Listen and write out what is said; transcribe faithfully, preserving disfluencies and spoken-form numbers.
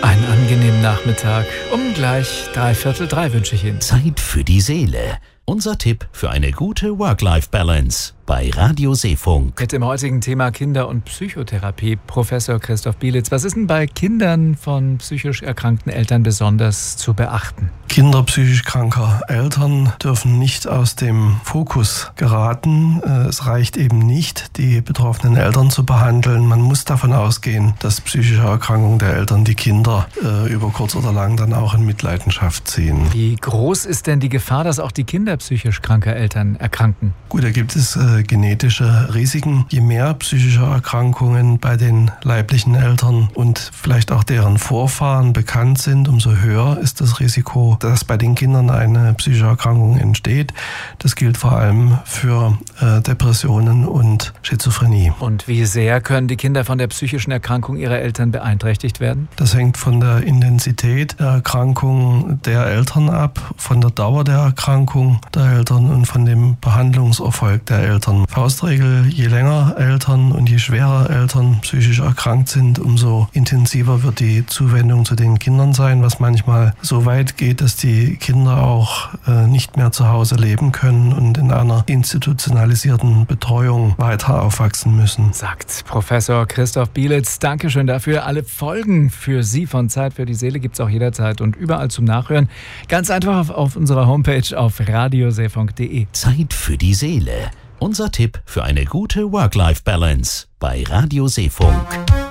Einen angenehmen Nachmittag. Um gleich dreiviertel drei wünsche ich Ihnen. Zeit für die Seele. Unser Tipp für eine gute Work-Life-Balance bei Radio Seefunk. Mit dem heutigen Thema Kinder- und Psychotherapie. Professor Christoph Bielitz, was ist denn bei Kindern von psychisch erkrankten Eltern besonders zu beachten? Kinder psychisch kranker Eltern dürfen nicht aus dem Fokus geraten. Es reicht eben nicht, die betroffenen Eltern zu behandeln. Man muss davon ausgehen, dass psychische Erkrankungen der Eltern die Kinder äh, über kurz oder lang dann auch in Mitleidenschaft ziehen. Wie groß ist denn die Gefahr, dass auch die Kinder psychisch kranker Eltern erkranken? Gut, da gibt es äh, genetische Risiken. Je mehr psychische Erkrankungen bei den leiblichen Eltern und vielleicht auch deren Vorfahren bekannt sind, umso höher ist das Risiko, dass bei den Kindern eine psychische Erkrankung entsteht. Das gilt vor allem für äh, Depressionen und Schizophrenie. Und wie sehr können die Kinder von der psychischen Erkrankung ihrer Eltern beeinträchtigt werden? Das hängt von der Intensität der Erkrankung der Eltern ab, von der Dauer der Erkrankung der Eltern und von dem Behandlungserfolg der Eltern. Faustregel, je länger Eltern und je schwerer Eltern psychisch erkrankt sind, umso intensiver wird die Zuwendung zu den Kindern sein, was manchmal so weit geht, dass die Kinder auch äh, nicht mehr zu Hause leben können und in einer institutionalisierten Betreuung weiter aufwachsen müssen. Sagt Professor Christoph Bielitz. Dankeschön dafür. Alle Folgen für Sie von Zeit für die Seele gibt es auch jederzeit und überall zum Nachhören. Ganz einfach auf, auf unserer Homepage auf radioseefunk punkt de. Zeit für die Seele. Unser Tipp für eine gute Work-Life-Balance bei Radio Seefunk.